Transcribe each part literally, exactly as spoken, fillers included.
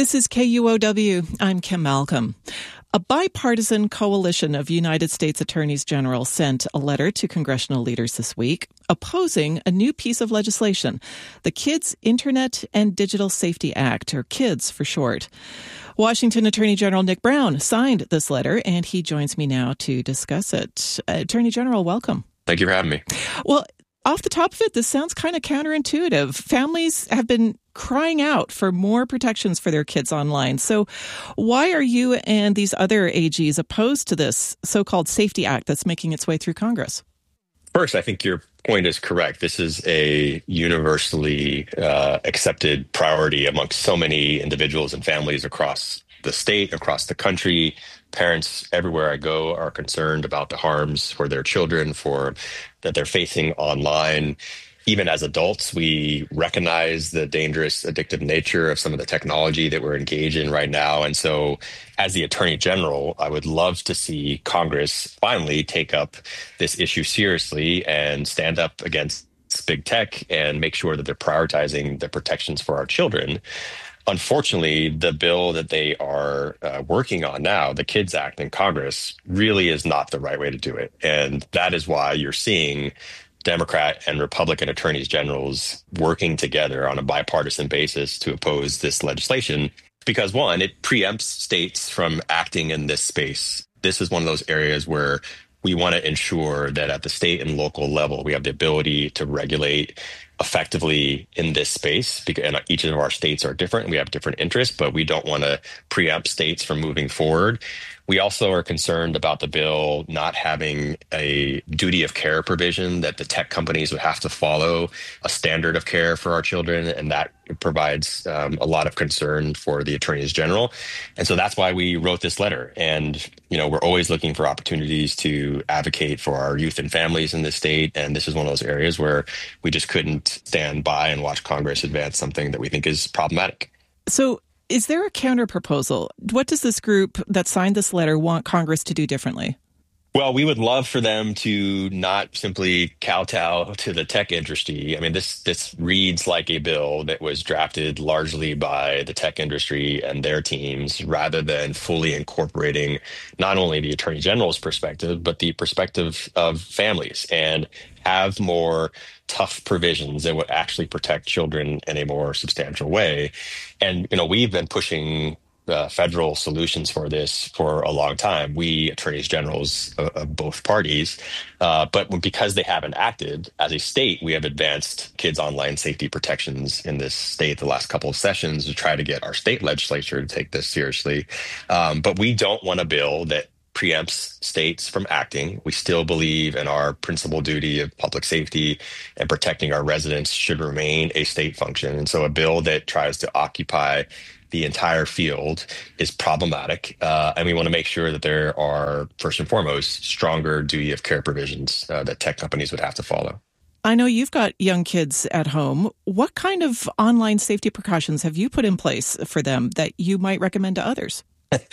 This is K U O W. I'm Kim Malcolm. A bipartisan coalition of United States attorneys general sent a letter to congressional leaders this week opposing a new piece of legislation, the Kids Internet and Digital Safety Act, or KIDS for short. Washington Attorney General Nick Brown signed this letter, and he joins me now to discuss it. Uh, Attorney General, welcome. Thank you for having me. Well, off the top of it, this sounds kind of counterintuitive. Families have been crying out for more protections for their kids online. So why are you and these other A Gs opposed to this so-called Safety Act that's making its way through Congress? First, I think your point is correct. This is a universally uh, accepted priority amongst so many individuals and families across the state, across the country. Parents everywhere I go are concerned about the harms for their children, for that they're facing online. Even as adults, we recognize the dangerous, addictive nature of some of the technology that we're engaged in right now. And so as the Attorney General, I would love to see Congress finally take up this issue seriously and stand up against big tech and make sure that they're prioritizing the protections for our children. Unfortunately, the bill that they are uh, working on now, the KIDS Act in Congress, really is not the right way to do it. And that is why you're seeing Democrat and Republican attorneys generals working together on a bipartisan basis to oppose this legislation. Because one, it preempts states from acting in this space. This is one of those areas where we want to ensure that at the state and local level, we have the ability to regulate effectively in this space, and each of our states are different. We have different interests, but we don't want to preempt states from moving forward. We also are concerned about the bill not having a duty of care provision that the tech companies would have to follow a standard of care for our children, and that provides um, a lot of concern for the attorneys general. And so that's why we wrote this letter. And, you know, we're always looking for opportunities to advocate for our youth and families in this state. And this is one of those areas where we just couldn't stand by and watch Congress advance something that we think is problematic. So is there a counter proposal? What does this group that signed this letter want Congress to do differently? Well, we would love for them to not simply kowtow to the tech industry. I mean, this this reads like a bill that was drafted largely by the tech industry and their teams, rather than fully incorporating not only the Attorney General's perspective, but the perspective of families, and have more tough provisions that would actually protect children in a more substantial way. And, you know, we've been pushing Uh, federal solutions for this for a long time, we attorneys generals of, of both parties. Uh, but because they haven't acted, as a state, we have advanced kids' online safety protections in this state the last couple of sessions to try to get our state legislature to take this seriously. Um, but we don't want a bill that preempts states from acting. We still believe in our principal duty of public safety, and protecting our residents should remain a state function. And so a bill that tries to occupy the entire field is problematic. Uh, and we want to make sure that there are, first and foremost, stronger duty of care provisions uh, that tech companies would have to follow. I know you've got young kids at home. What kind of online safety precautions have you put in place for them that you might recommend to others?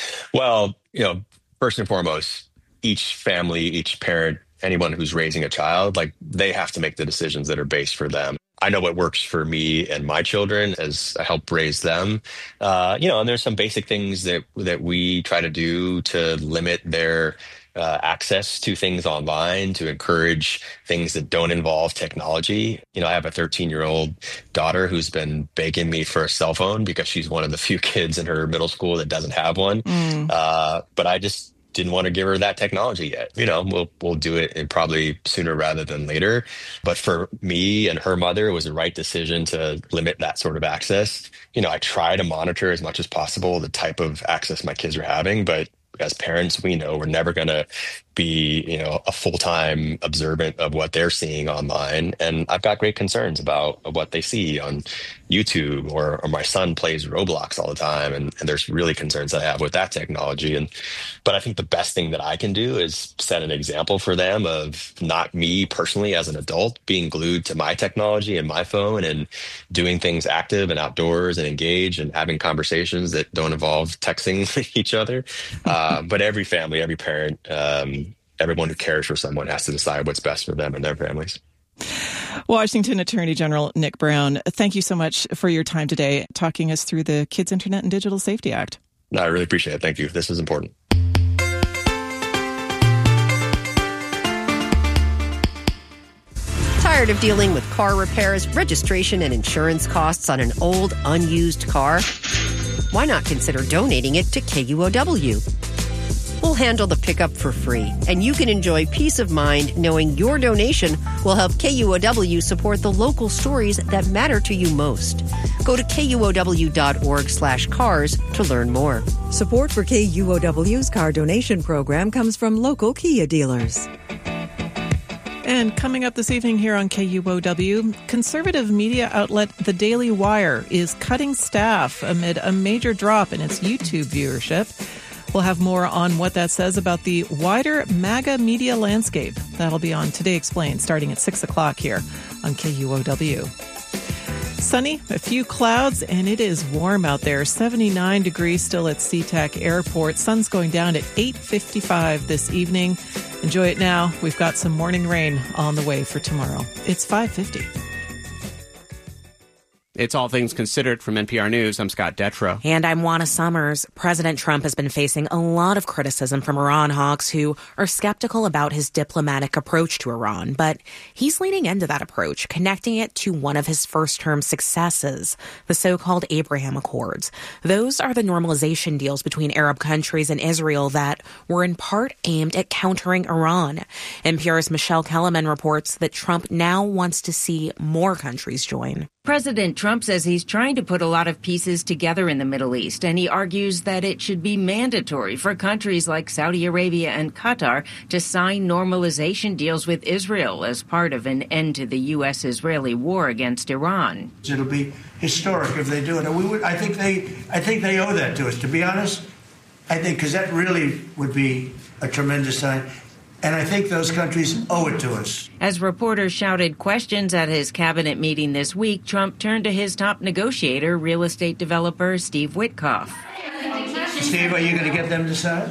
Well, you know, first and foremost, each family, each parent, anyone who's raising a child, like, they have to make the decisions that are based for them. I know what works for me and my children as I help raise them. Uh, you know, and there's some basic things that that we try to do to limit their uh, access to things online, to encourage things that don't involve technology. You know, I have a thirteen-year-old daughter who's been begging me for a cell phone because she's one of the few kids in her middle school that doesn't have one. Mm. Uh, but I just didn't want to give her that technology yet. You know, we'll we'll do it in probably sooner rather than later. But for me and her mother, it was the right decision to limit that sort of access. You know, I try to monitor as much as possible the type of access my kids are having, but as parents, we know we're never going to be, you know, a full-time observant of what they're seeing online. And I've got great concerns about what they see on YouTube, or, or my son plays Roblox all the time. And, and there's really concerns that I have with that technology. And, but I think the best thing that I can do is set an example for them of not me personally as an adult being glued to my technology and my phone and doing things active and outdoors and engaged and having conversations that don't involve texting each other. Uh, but every family, every parent, um, everyone who cares for someone has to decide what's best for them and their families. Washington Attorney General Nick Brown, thank you so much for your time today talking us through the Kids Internet and Digital Safety Act. No, I really appreciate it. Thank you. This is important. Tired of dealing with car repairs, registration, and insurance costs on an old, unused car? Why not consider donating it to K U O W? We'll handle the pickup for free, and you can enjoy peace of mind knowing your donation will help K U O W support the local stories that matter to you most. Go to K U O W dot org slash cars to learn more. Support for K U O W's car donation program comes from local Kia dealers. And coming up this evening here on K U O W, conservative media outlet The Daily Wire is cutting staff amid a major drop in its YouTube viewership. We'll have more on what that says about the wider MAGA media landscape. That'll be on Today Explained, starting at six o'clock here on K U O W. Sunny, a few clouds, and it is warm out there. seventy-nine degrees still at SeaTac Airport. Sun's going down at eight fifty-five this evening. Enjoy it now. We've got some morning rain on the way for tomorrow. It's five fifty. It's All Things Considered from N P R News. I'm Scott Detrow. And I'm Juana Summers. President Trump has been facing a lot of criticism from Iran hawks who are skeptical about his diplomatic approach to Iran. But he's leaning into that approach, connecting it to one of his first-term successes, the so-called Abraham Accords. Those are the normalization deals between Arab countries and Israel that were in part aimed at countering Iran. N P R's Michelle Kellerman reports that Trump now wants to see more countries join. President Trump says he's trying to put a lot of pieces together in the Middle East, and he argues that it should be mandatory for countries like Saudi Arabia and Qatar to sign normalization deals with Israel as part of an end to the U S-Israeli war against Iran. It'll be historic if they do it. And we would, I think they, I think they owe that to us. To be honest, I think because that really would be a tremendous sign. And I think those countries owe it to us. As reporters shouted questions at his cabinet meeting this week, Trump turned to his top negotiator, real estate developer Steve Witkoff. Steve, are you going to get them to sign?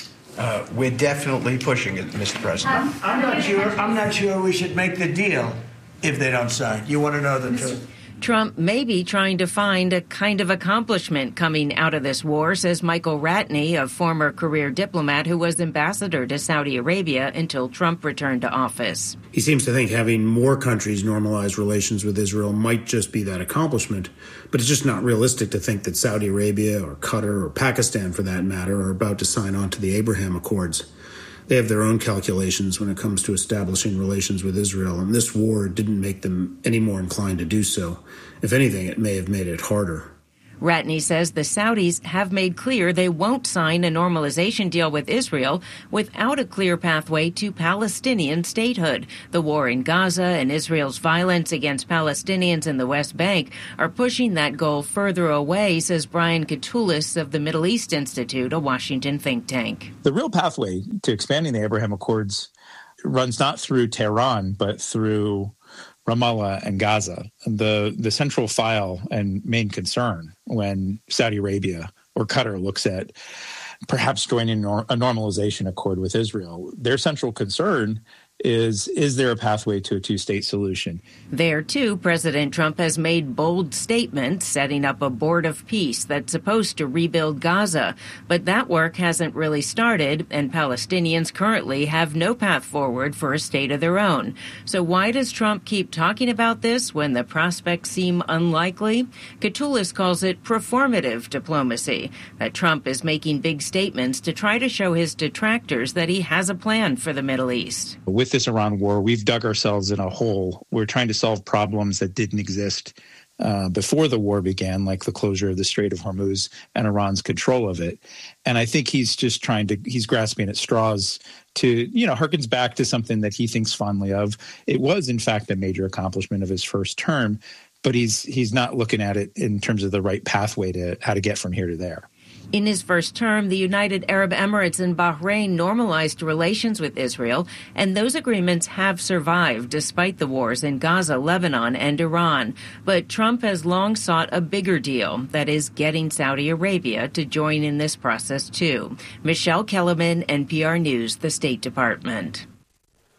Uh, we're definitely pushing it, Mister President. I'm, I'm not sure. I'm not sure we should make the deal if they don't sign. You want to know the truth? Trump may be trying to find a kind of accomplishment coming out of this war, says Michael Ratney, a former career diplomat who was ambassador to Saudi Arabia until Trump returned to office. He seems to think having more countries normalize relations with Israel might just be that accomplishment, but it's just not realistic to think that Saudi Arabia or Qatar or Pakistan, for that matter, are about to sign on to the Abraham Accords. They have their own calculations when it comes to establishing relations with Israel, and this war didn't make them any more inclined to do so. If anything, it may have made it harder. Ratney says the Saudis have made clear they won't sign a normalization deal with Israel without a clear pathway to Palestinian statehood. The war in Gaza and Israel's violence against Palestinians in the West Bank are pushing that goal further away, says Brian Katulis of the Middle East Institute, a Washington think tank. The real pathway to expanding the Abraham Accords runs not through Tehran, but through Ramallah and Gaza. The the central file and main concern when Saudi Arabia or Qatar looks at perhaps joining a normalization accord with Israel, their central concern is, is there a pathway to a two-state solution? There, too, President Trump has made bold statements setting up a board of peace that's supposed to rebuild Gaza. But that work hasn't really started, and Palestinians currently have no path forward for a state of their own. So why does Trump keep talking about this when the prospects seem unlikely? Katulis calls it performative diplomacy, that Trump is making big statements to try to show his detractors that he has a plan for the Middle East. With this Iran war, we've dug ourselves in a hole. We're trying to solve problems that didn't exist uh, before the war began, like the closure of the Strait of Hormuz and Iran's control of it. And I think he's just trying to, he's grasping at straws to, you know, harkens back to something that he thinks fondly of. It was, in fact, a major accomplishment of his first term, but he's he's not looking at it in terms of the right pathway to how to get from here to there. In his first term, the United Arab Emirates and Bahrain normalized relations with Israel, and those agreements have survived despite the wars in Gaza, Lebanon, and Iran. But Trump has long sought a bigger deal, that is, getting Saudi Arabia to join in this process, too. Michelle Kellerman, N P R News, the State Department.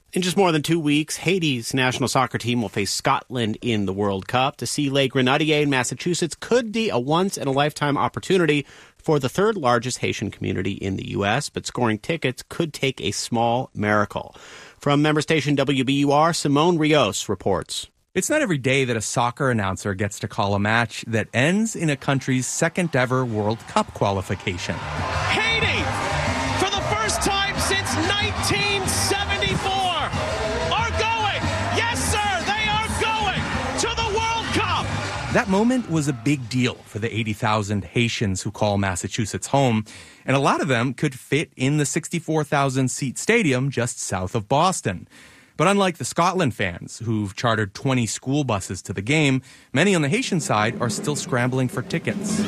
In just more than two weeks, Haiti's national soccer team will face Scotland in the World Cup. To see Les Grenadiers in Massachusetts could be a once-in-a-lifetime opportunity for the third-largest Haitian community in the U S, but scoring tickets could take a small miracle. From member station W B U R, Simone Rios reports. It's not every day that a soccer announcer gets to call a match that ends in a country's second-ever World Cup qualification. Haiti, for the first time since nineteen seventy-four, are going. Yes, sir, they are going to the World Cup. That moment was a big deal for the eighty thousand Haitians who call Massachusetts home, and a lot of them could fit in the sixty-four thousand seat stadium just south of Boston. But unlike the Scotland fans, who've chartered twenty school buses to the game, many on the Haitian side are still scrambling for tickets.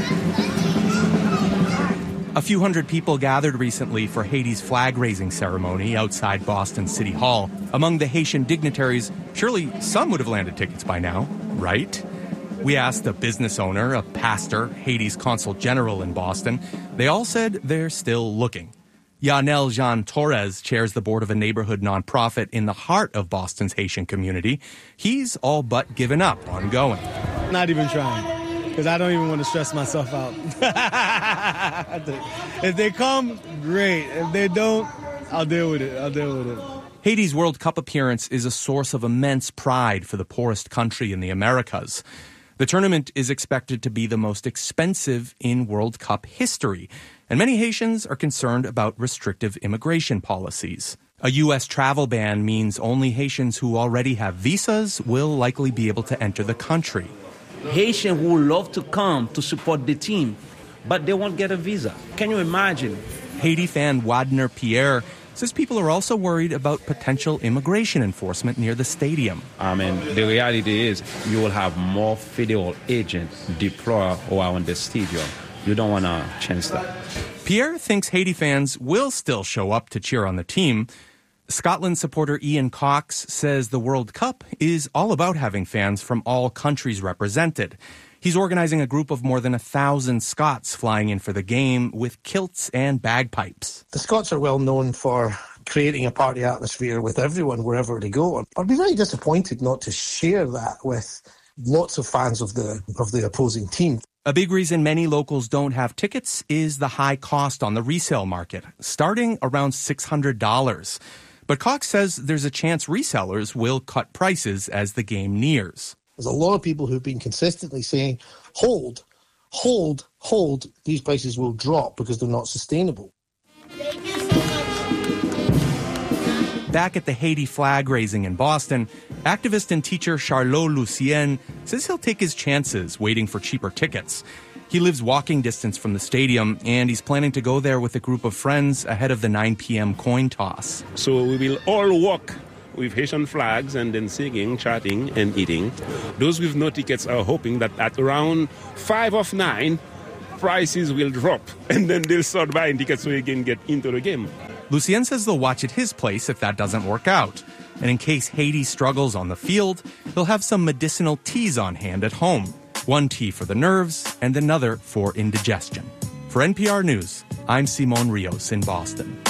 A few hundred people gathered recently for Haiti's flag-raising ceremony outside Boston City Hall. Among the Haitian dignitaries, surely some would have landed tickets by now, right? We asked a business owner, a pastor, Haiti's consul general in Boston. They all said they're still looking. Yanel Jean Torres chairs the board of a neighborhood nonprofit in the heart of Boston's Haitian community. He's all but given up on going. Not even trying, because I don't even want to stress myself out. If they come, great. If they don't, I'll deal with it. I'll deal with it. Haiti's World Cup appearance is a source of immense pride for the poorest country in the Americas. The tournament is expected to be the most expensive in World Cup history, and many Haitians are concerned about restrictive immigration policies. A U S travel ban means only Haitians who already have visas will likely be able to enter the country. Haitians would love to come to support the team, but they won't get a visa. Can you imagine? Haiti fan Wadner Pierre says people are also worried about potential immigration enforcement near the stadium. I mean, the reality is you will have more federal agents deployed around the stadium. You don't want to chance that. Pierre thinks Haiti fans will still show up to cheer on the team. Scotland supporter Ian Cox says the World Cup is all about having fans from all countries represented. He's organizing a group of more than a thousand Scots flying in for the game with kilts and bagpipes. The Scots are well known for creating a party atmosphere with everyone wherever they go. I'd be very disappointed not to share that with lots of fans of the of the opposing team. A big reason many locals don't have tickets is the high cost on the resale market, starting around six hundred dollars. But Cox says there's a chance resellers will cut prices as the game nears. There's a lot of people who've been consistently saying, hold, hold, hold, these prices will drop because they're not sustainable. Back at the Haiti flag raising in Boston, activist and teacher Charlot Lucien says he'll take his chances waiting for cheaper tickets. He lives walking distance from the stadium, and he's planning to go there with a group of friends ahead of the nine p.m. coin toss. So we will all walk with Haitian flags and then singing, chatting, and eating. Those with no tickets are hoping that at around five of nine, prices will drop, and then they'll start buying tickets so they can get into the game. Lucien says they'll watch at his place if that doesn't work out. And in case Haiti struggles on the field, he'll have some medicinal teas on hand at home. One tea for the nerves and another for indigestion. For N P R News, I'm Simone Rios in Boston.